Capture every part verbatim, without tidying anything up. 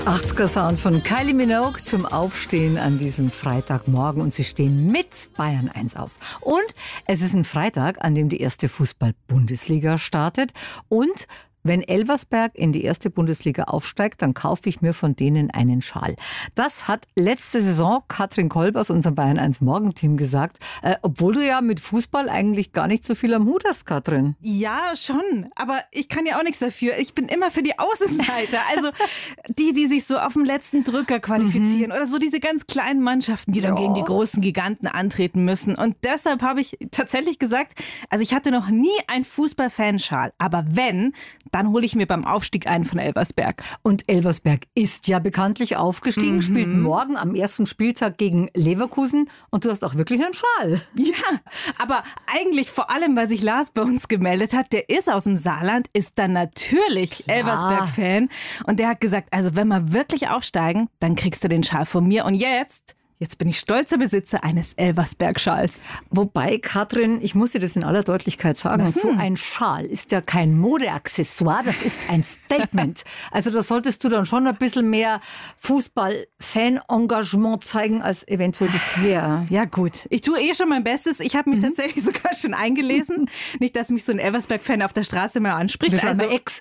achtziger-Sound von Kylie Minogue zum Aufstehen an diesem Freitagmorgen. Und sie stehen mit Bayern eins auf. Und es ist ein Freitag, an dem die erste Fußball-Bundesliga startet. Und wenn Elversberg in die erste Bundesliga aufsteigt, dann kaufe ich mir von denen einen Schal. Das hat letzte Saison Katrin Kolb aus unserem Bayern eins Morgenteam gesagt. Äh, obwohl du ja mit Fußball eigentlich gar nicht so viel am Hut hast, Katrin. Ja, schon. Aber ich kann ja auch nichts dafür. Ich bin immer für die Außenseiter. Also die, die sich so auf dem letzten Drücker qualifizieren. Mhm. Oder so diese ganz kleinen Mannschaften, die dann ja. gegen die großen Giganten antreten müssen. Und deshalb habe ich tatsächlich gesagt, also ich hatte noch nie einen Fußball-Fanschal. Aber wenn, dann hole ich mir beim Aufstieg einen von Elversberg. Und Elversberg ist ja bekanntlich aufgestiegen, mhm. spielt morgen am ersten Spieltag gegen Leverkusen und du hast auch wirklich einen Schal. Ja, aber eigentlich vor allem, weil sich Lars bei uns gemeldet hat, der ist aus dem Saarland, ist dann natürlich Klar. Elversberg-Fan und der hat gesagt, also wenn wir wirklich aufsteigen, dann kriegst du den Schal von mir und jetzt... Jetzt bin ich stolzer Besitzer eines Elversberg-Schals. Wobei, Katrin, ich muss dir das in aller Deutlichkeit sagen, so ein Schal ist ja kein Modeaccessoire, das ist ein Statement. Also da solltest du dann schon ein bisschen mehr Fußball-Fan-Engagement zeigen als eventuell bisher. Ja gut, ich tue eh schon mein Bestes. Ich habe mich mhm. tatsächlich sogar schon eingelesen. Nicht, dass mich so ein Elversberg-Fan auf der Straße mehr anspricht. Also Ex.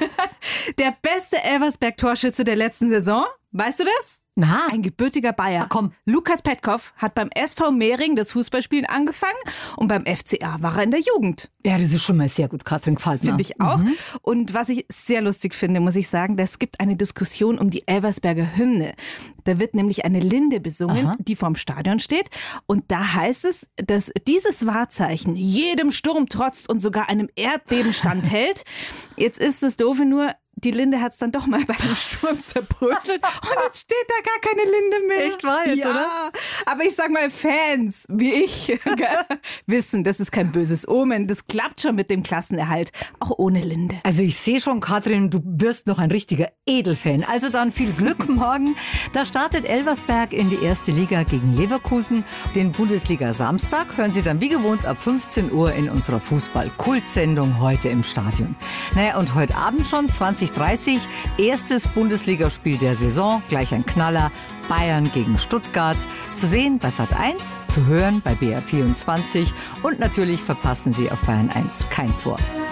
Der beste Elversberg-Torschütze der letzten Saison, weißt du das? Na? Ein gebürtiger Bayer. Ach, komm. Lukas Petkov hat beim S V Mehring das Fußballspielen angefangen und beim F C A war er in der Jugend. Ja, das ist schon mal sehr gut, Katrin gefällt mir. Finde ich auch. Mhm. Und was ich sehr lustig finde, muss ich sagen, es gibt eine Diskussion um die Elversberger Hymne. Da wird nämlich eine Linde besungen, Aha. die vorm Stadion steht. Und da heißt es, dass dieses Wahrzeichen jedem Sturm trotzt und sogar einem Erdbeben standhält. Jetzt ist das Doofe nur, die Linde hat es dann doch mal bei dem Sturm zerbröselt und jetzt steht da gar keine Linde mehr. Echt wahr jetzt, ja, oder? Aber ich sag mal, Fans wie ich wissen, das ist kein böses Omen. Das klappt schon mit dem Klassenerhalt, auch ohne Linde. Also ich sehe schon, Katrin, du wirst noch ein richtiger Edelfan. Also dann viel Glück morgen. Da startet Elversberg in die erste Liga gegen Leverkusen. Den Bundesliga-Samstag hören Sie dann wie gewohnt ab fünfzehn Uhr in unserer Fußball-Kult-Sendung heute im Stadion. Naja, und heute Abend schon zwanzig Uhr dreißig, erstes Bundesligaspiel der Saison, gleich ein Knaller, Bayern gegen Stuttgart. Zu sehen bei Sat eins, zu hören bei B R vierundzwanzig und natürlich verpassen Sie auf Bayern eins kein Tor.